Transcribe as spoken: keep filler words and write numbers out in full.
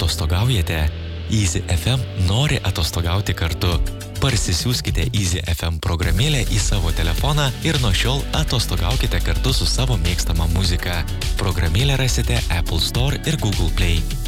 atostogaujate? Easy F M nori atostogauti kartu. Parsisiųskite Easy F M programėlę į savo telefoną ir nuo šiol atostogaukite kartu su savo mėgstama muzika. Programėlę rasite Apple Store ir Google Play.